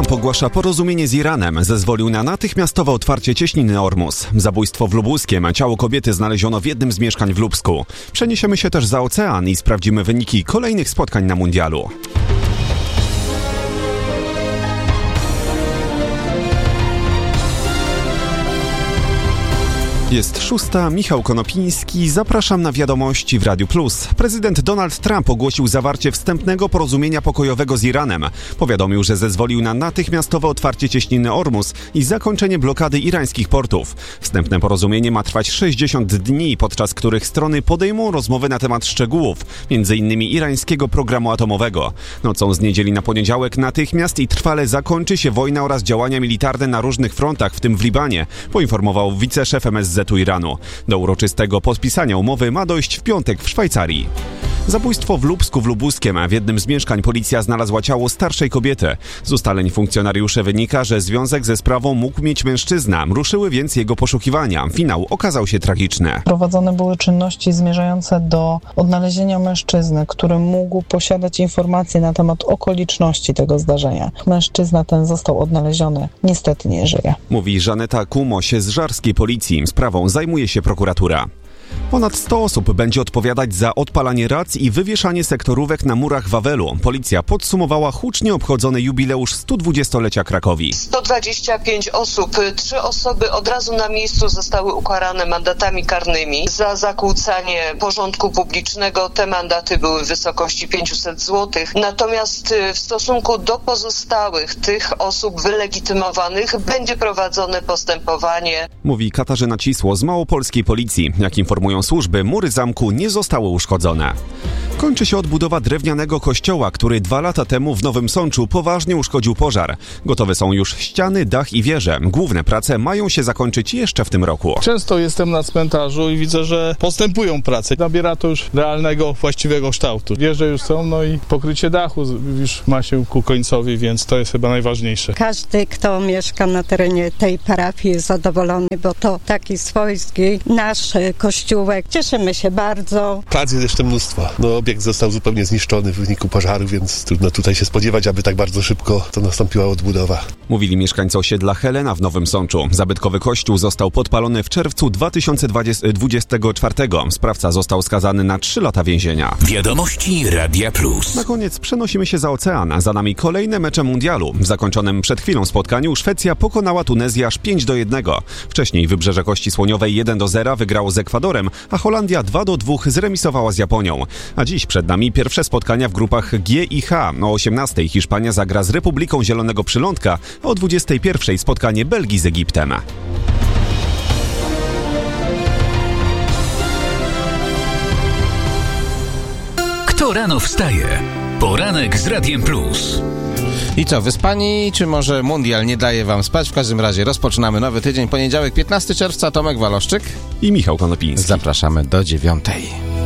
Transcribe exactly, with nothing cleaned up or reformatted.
Trump ogłasza porozumienie z Iranem. Zezwolił na natychmiastowe otwarcie cieśniny Ormus. Zabójstwo w Lubuskiem, a ciało kobiety znaleziono w jednym z mieszkań w Lubsku. Przeniesiemy się też za ocean i sprawdzimy wyniki kolejnych spotkań na mundialu. Jest szósta, Michał Konopiński, zapraszam na wiadomości w Radiu Plus. Prezydent Donald Trump ogłosił zawarcie wstępnego porozumienia pokojowego z Iranem. Powiadomił, że zezwolił na natychmiastowe otwarcie cieśniny Ormus i zakończenie blokady irańskich portów. Wstępne porozumienie ma trwać sześćdziesiąt dni, podczas których strony podejmą rozmowy na temat szczegółów, między innymi irańskiego programu atomowego. Nocą z niedzieli na poniedziałek natychmiast i trwale zakończy się wojna oraz działania militarne na różnych frontach, w tym w Libanie, poinformował wiceszef M S Z Iranu. Do uroczystego podpisania umowy ma dojść w piątek w Szwajcarii. Zabójstwo w Lubsku w Lubuskiem, a w jednym z mieszkań policja znalazła ciało starszej kobiety. Z ustaleń funkcjonariuszy wynika, że związek ze sprawą mógł mieć mężczyzna. Ruszyły więc jego poszukiwania. Finał okazał się tragiczny. Prowadzone były czynności zmierzające do odnalezienia mężczyzny, który mógł posiadać informacje na temat okoliczności tego zdarzenia. Mężczyzna ten został odnaleziony. Niestety nie żyje. Mówi Żaneta Kumoś z żarskiej policji. Sprawą zajmuje się prokuratura. Ponad sto osób będzie odpowiadać za odpalanie rac i wywieszanie sektorówek na murach Wawelu. Policja podsumowała hucznie obchodzony jubileusz stu dwudziestolecia Krakowi. sto dwadzieścia pięć osób, trzy osoby od razu na miejscu zostały ukarane mandatami karnymi za zakłócanie porządku publicznego. Te mandaty były w wysokości pięćset złotych. Natomiast w stosunku do pozostałych tych osób wylegitymowanych będzie prowadzone postępowanie. Mówi Katarzyna Cisło z małopolskiej policji. Jak informują służby, mury zamku nie zostały uszkodzone. Kończy się odbudowa drewnianego kościoła, który dwa lata temu w Nowym Sączu poważnie uszkodził pożar. Gotowe są już ściany, dach i wieże. Główne prace mają się zakończyć jeszcze w tym roku. Często jestem na cmentarzu i widzę, że postępują prace. Nabiera to już realnego, właściwego kształtu. Wieże już są, no i pokrycie dachu już ma się ku końcowi, więc to jest chyba najważniejsze. Każdy, kto mieszka na terenie tej parafii, jest zadowolony, bo to taki swojski nasz kościółek. Cieszymy się bardzo. Prac jest jeszcze mnóstwo. No, obiekt został zupełnie zniszczony w wyniku pożaru, więc trudno tutaj się spodziewać, aby tak bardzo szybko to nastąpiła odbudowa. Mówili mieszkańcy osiedla Helena w Nowym Sączu. Zabytkowy kościół został podpalony w czerwcu dwa tysiące dwudziestego czwartego. Sprawca został skazany na trzy lata więzienia. Wiadomości Radia Plus. Na koniec przenosimy się za ocean. Za nami kolejne mecze mundialu. W zakończonym przed chwilą spotkaniu Szwecja pokonała Tunezję aż pięć do jednego. Wcześniej Wybrzeże Kości Słoniowej jeden do zera wygrało z Ekwadorem, a Holandia dwa do dwóch zremisowała z Japonią. A dziś przed nami pierwsze spotkania w grupach G i H. O osiemnastej Hiszpania zagra z Republiką Zielonego Przylądka, a o dwudziestej pierwszej spotkanie Belgii z Egiptem. Kto rano wstaje? Poranek z Radiem Plus. I co, wyspani, czy może mundial nie daje wam spać? W każdym razie rozpoczynamy nowy tydzień, poniedziałek piętnastego czerwca, Tomek Waloszczyk i Michał Konopiński. Zapraszamy do dziewiątej.